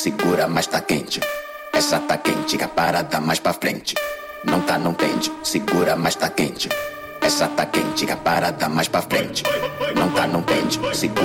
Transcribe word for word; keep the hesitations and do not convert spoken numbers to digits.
segura, mas tá quente. Essa tá quente, que a parada mais pra frente. Não tá, não pende, segura, mas tá quente. Essa tá quente, que a parada mais pra frente. Não tá, não pende, segura.